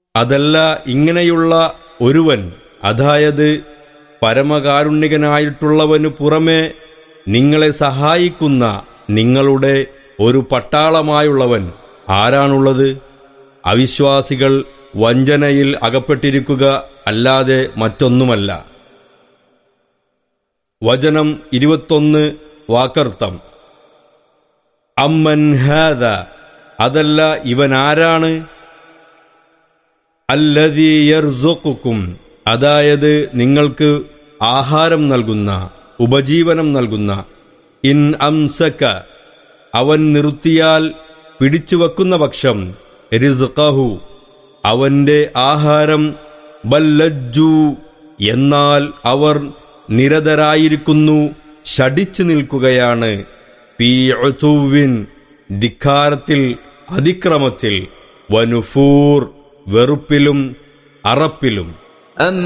അതല്ല, ഇങ്ങനെയുള്ള ഒരുവൻ, അതായത് പരമകാരുണികനായിട്ടുള്ളവനു പുറമെ നിങ്ങളെ സഹായിക്കുന്ന നിങ്ങളുടെ ഒരു പട്ടാളമായുള്ളവൻ ആരാണുള്ളത്? അവിശ്വാസികൾ വഞ്ചനയിൽ അകപ്പെട്ടിരിക്കുക അല്ലാതെ മറ്റൊന്നുമല്ല. വചനം 21 വാക്കർത്ഥം. അമ്മൻ ഹാദ, അതല്ല ഇവനാരാണ്? അല്ലദീ യർസുഖുക്കും, അതായത് നിങ്ങൾക്ക് ആഹാരം നൽകുന്ന, ഉപജീവനം നൽകുന്ന. ഇൻ അംസക, അവൻ നിർത്തിയാൽ, പിടിച്ചുവെക്കുന്ന പക്ഷം, റിസ്ഖഹു, അവന്റെ ആഹാരം, ബല്ലജ്ജു, എന്നാൽ അവർ നിരതരായിരിക്കുന്നു, ശഠിച്ചു നിൽക്കുകയാണ്, ഫീ ഉതുവ്വിൻ, ധിക്കാരത്തിൽ, അതിക്രമത്തിൽ, വനുഫൂർ, വെറുപ്പിലും അറപ്പിലും.